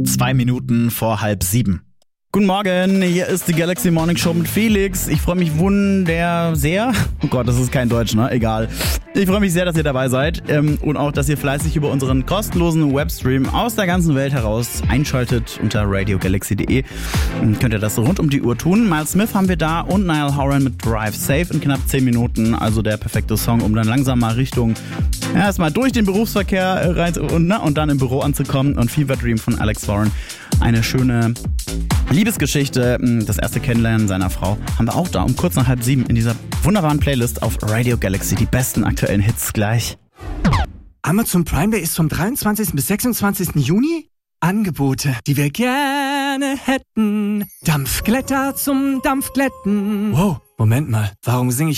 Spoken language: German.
2 Minuten vor 6:30. Guten Morgen, hier ist die Galaxy Morning Show mit Felix. Ich freue mich sehr. Oh Gott, das ist kein Deutsch, ne? Egal. Ich freue mich sehr, dass ihr dabei seid und auch, dass ihr fleißig über unseren kostenlosen Webstream aus der ganzen Welt heraus einschaltet unter radiogalaxy.de. Könnt ihr das rund um die Uhr tun. Miles Smith haben wir da und Niall Horan mit Drive Safe in knapp 10 Minuten. Also der perfekte Song, um dann langsam mal Richtung erstmal durch den Berufsverkehr rein und dann im Büro anzukommen. Und Fever Dream von Alex Warren. Eine schöne Liebesgeschichte, das erste Kennenlernen seiner Frau, haben wir auch da um kurz nach 6:30 in dieser wunderbaren Playlist auf Radio Galaxy. Die besten aktuellen Hits gleich. Amazon Prime Day ist vom 23. bis 26. Juni. Angebote, die wir gerne hätten. Dampfglätter zum Dampfglätten. Wow, Moment mal, warum singe ich